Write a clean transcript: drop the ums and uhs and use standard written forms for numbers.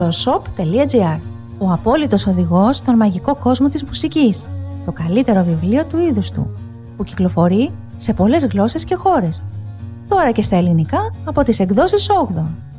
Το shop.gr, ο απόλυτος οδηγός στον μαγικό κόσμο της μουσικής. Το καλύτερο βιβλίο του είδους του, που κυκλοφορεί σε πολλές γλώσσες και χώρες. Τώρα και στα ελληνικά από τις εκδόσεις 8.